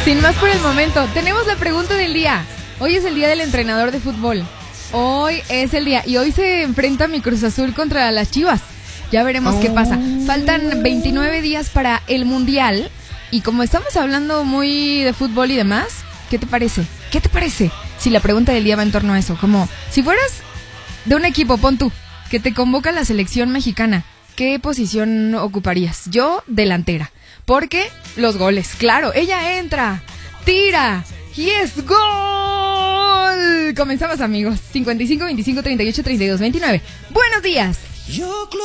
Sin más por el momento, tenemos la pregunta del día. Hoy es el día del entrenador de fútbol. Hoy es el día. Y hoy se enfrenta mi Cruz Azul contra las Chivas. Ya veremos qué pasa. Faltan 29 días para el Mundial. Y como estamos hablando muy de fútbol y demás, ¿qué te parece? ¿Qué te parece si la pregunta del día va en torno a eso? Como si fueras de un equipo, pon tú, que te convoca la selección mexicana, ¿qué posición ocuparías? Yo, delantera. Porque los goles, claro, ella entra, tira y es gol. Comenzamos, amigos. 55, 25, 38, 32, 29. Buenos días.